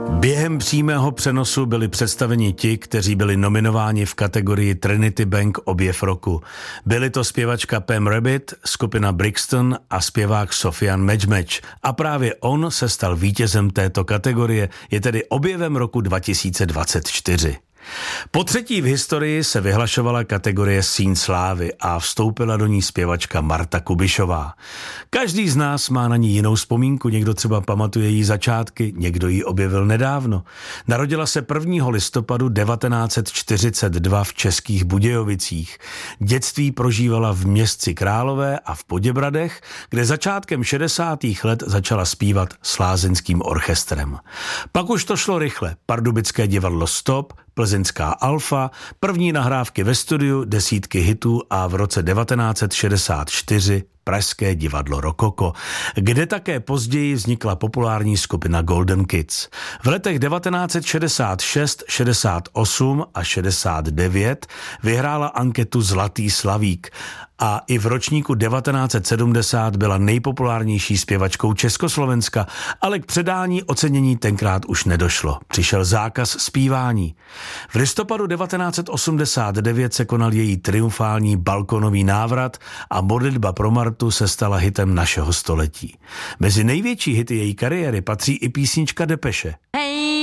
Během přímého přenosu byli představeni ti, kteří byli nominováni v kategorii Trinity Bank objev roku. Byli to zpěvačka Pam Rabbit, skupina Brixton a zpěvák Sofian Medjmeč. A právě on se stal vítězem této kategorie, je tedy objevem roku 2024. Po třetí v historii se vyhlašovala kategorie Síň slávy a vstoupila do ní zpěvačka Marta Kubišová. Každý z nás má na ní jinou vzpomínku, někdo třeba pamatuje její začátky, někdo ji objevil nedávno. Narodila se 1. listopadu 1942 v Českých Budějovicích. Dětství prožívala v Městci Králové a v Poděbradech, kde začátkem 60. let začala zpívat s lázeňským orchestrem. Pak už to šlo rychle. Pardubické divadlo Stop, Plzeňská Alfa, první nahrávky ve studiu, desítky hitů a v roce 1964 Pražské divadlo Rokoko, kde také později vznikla populární skupina Golden Kids. V letech 1966, 68 a 69 vyhrála anketu Zlatý slavík a i v ročníku 1970 byla nejpopulárnější zpěvačkou Československa, ale k předání ocenění tenkrát už nedošlo. Přišel zákaz zpívání. V listopadu 1989 se konal její triumfální balkonový návrat a Modlitba pro Martu se stala hitem našeho století. Mezi největší hity její kariéry patří i písnička Depeše.